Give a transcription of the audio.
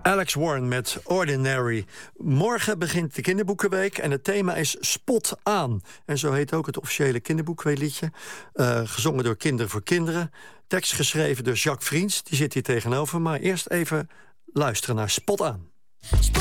Alex Warren met Ordinary. Morgen begint de kinderboekenweek en het thema is Spot aan. En zo heet ook het officiële kinderboekenweekliedje. Gezongen door Kinderen voor Kinderen. Tekst geschreven door Jacques Vriends, die zit hier tegenover. Maar eerst even luisteren naar Spot aan.